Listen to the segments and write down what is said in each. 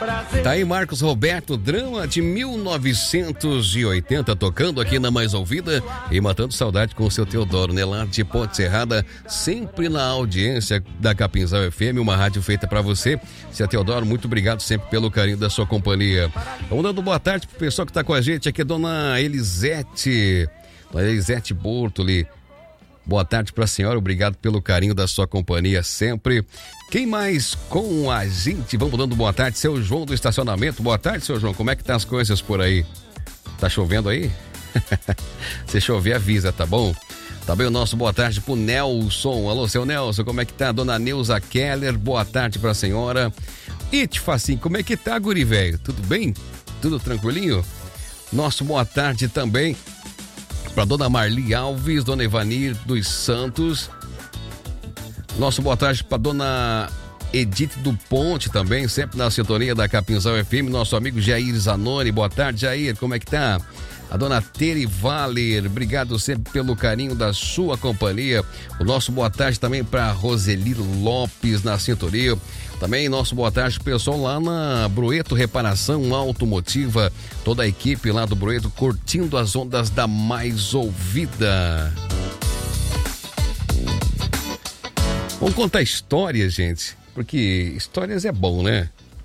Tá aí Marcos Roberto, drama de 1980, tocando aqui na Mais Ouvida e matando saudade com o seu Teodoro, né? Lá de Ponte Serrada, sempre na audiência da Capinzal FM, uma rádio feita pra você. Seu Teodoro, muito obrigado sempre pelo carinho da sua companhia. Vamos dando boa tarde pro pessoal que tá com a gente aqui, Dona Elisete Bortoli. Boa tarde pra senhora, obrigado pelo carinho da sua companhia sempre. Quem mais com a gente? Vamos dando boa tarde, seu João do estacionamento. Boa tarde, seu João, como é que tá as coisas por aí? Tá chovendo aí? Se chover, avisa, tá bom? Também o nosso boa tarde pro Nelson. Alô, seu Nelson, como é que tá? Dona Neuza Keller, boa tarde pra senhora. E te facinho, como é que tá, guri velho? Tudo bem? Tudo tranquilinho? Nosso boa tarde também para Dona Marli Alves, Dona Ivanir dos Santos. Nosso boa tarde para Dona Edith do Ponte também, sempre na sintonia da Capinzal FM. Nosso amigo Jair Zanoni, boa tarde, Jair, como é que tá? A Dona Tere Valer, obrigado sempre pelo carinho da sua companhia. O nosso boa tarde também para Roseli Lopes na sintonia. Também nosso boa tarde pessoal lá na Broeto Reparação Automotiva, toda a equipe lá do Broeto curtindo as ondas da Mais Ouvida. Vamos contar histórias, gente, porque histórias é bom, né?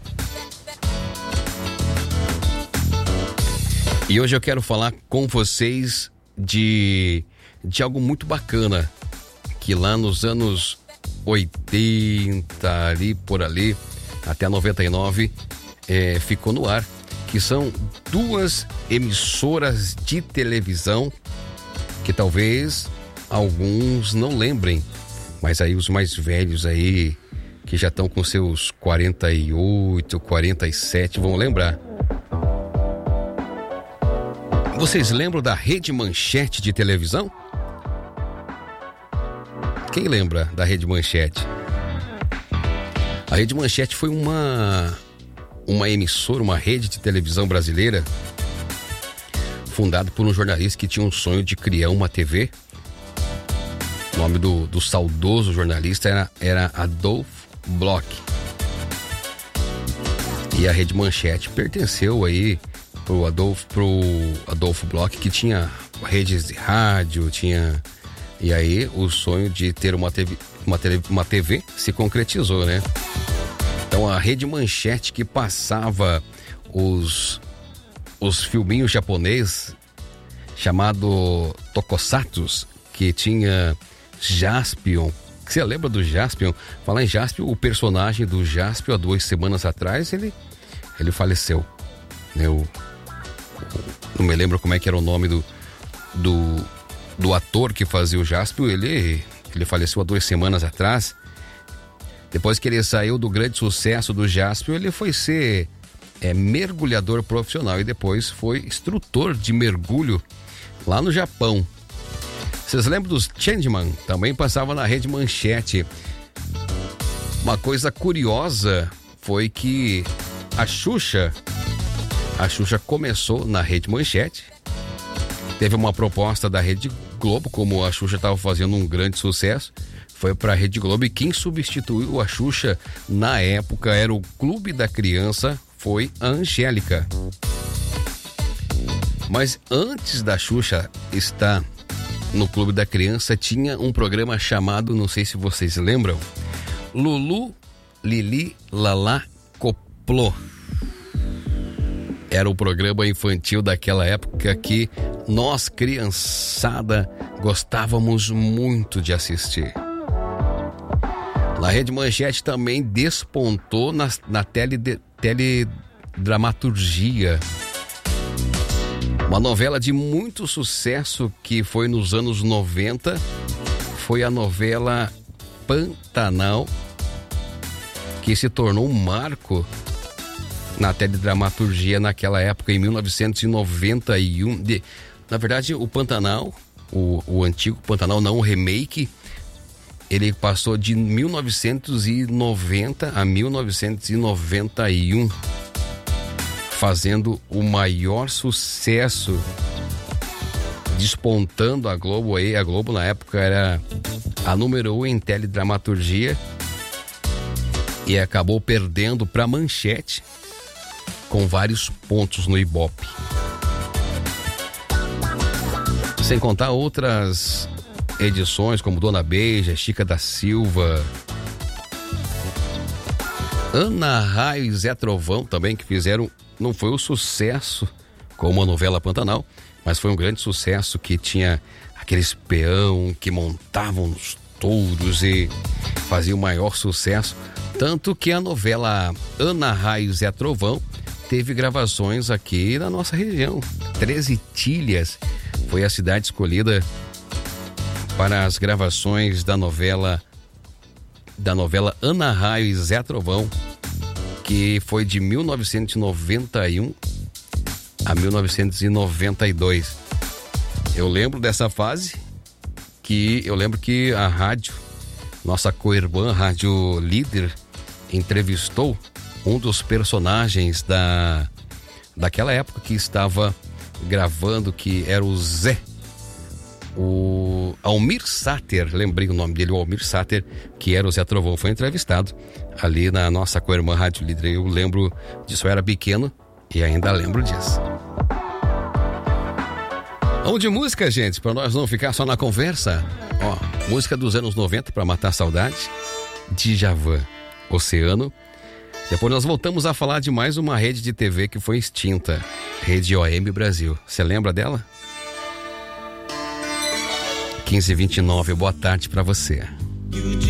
E hoje eu quero falar com vocês de algo muito bacana, que lá nos anos 80, ali por ali, até 99, ficou no ar, que são duas emissoras de televisão que talvez alguns não lembrem, mas aí os mais velhos aí, que já estão com seus 48, 47, vão lembrar. Vocês lembram da Rede Manchete de televisão? Quem lembra da Rede Manchete? A Rede Manchete foi uma emissora, uma rede de televisão brasileira fundada por um jornalista que tinha um sonho de criar uma TV. O nome do saudoso jornalista era Adolfo Bloch. E a Rede Manchete pertenceu aí pro Adolfo Bloch, que tinha redes de rádio, e aí o sonho de ter uma TV se concretizou, né? Então a Rede Manchete, que passava os filminhos japonês chamado Tokusatsu, que tinha Jaspion. Você lembra do Jaspion? Falar em Jaspion, o personagem do Jaspion há 2 semanas atrás, ele faleceu. Eu não me lembro como é que era o nome do ator que fazia o Jaspion. Ele faleceu há 2 semanas atrás. Depois que ele saiu do grande sucesso do Jaspion, ele foi ser mergulhador profissional e depois foi instrutor de mergulho lá no Japão. Vocês lembram dos Changeman? Também passava na Rede Manchete. Uma coisa curiosa foi que a Xuxa começou na Rede Manchete. Teve uma proposta da Rede Globo, como a Xuxa estava fazendo um grande sucesso, foi para a Rede Globo, e quem substituiu a Xuxa na época era o Clube da Criança, foi a Angélica. Mas antes da Xuxa estar no Clube da Criança, tinha um programa chamado, não sei se vocês lembram, Lulu, Lili, Lalá, Coplô. Era o programa infantil daquela época que nós, criançada, gostávamos muito de assistir. A Rede Manchete também despontou na teledramaturgia. Uma novela de muito sucesso que foi nos anos 90 foi a novela Pantanal, que se tornou um marco na teledramaturgia naquela época, em 1991. Na verdade, o Pantanal, o antigo Pantanal, não o remake, ele passou de 1990 a 1991, fazendo o maior sucesso, despontando a Globo aí. A Globo na época era a número 1 em teledramaturgia e acabou perdendo para Manchete com vários pontos no Ibope. Sem contar outras edições como Dona Beija, Chica da Silva, Ana Raio e Zé Trovão também, que fizeram, não foi o sucesso como a novela Pantanal, mas foi um grande sucesso, que tinha aqueles peão que montavam os touros e fazia o maior sucesso. Tanto que a novela Ana Raio e Zé Trovão teve gravações aqui na nossa região. 13 Tilhas foi a cidade escolhida para as gravações da novela Ana Raio e Zé Trovão, que foi de 1991 a 1992. Eu lembro dessa fase, que eu lembro que a rádio, nossa co-irmã, Rádio Líder, entrevistou um dos personagens daquela época que estava gravando, que era o Zé, o Almir Sater, lembrei o nome dele, o Almir Sater, que era o Zé Trovão, foi entrevistado ali na nossa co-irmã Rádio Líder. Eu lembro disso, eu era pequeno e ainda lembro disso. Vamos de música, gente, para nós não ficar só na conversa. Ó, música dos anos 90 para matar a saudade, Djavan, Oceano. Depois nós voltamos a falar de mais uma rede de TV que foi extinta, Rede OM Brasil. Você lembra dela? 15h29, boa tarde para você.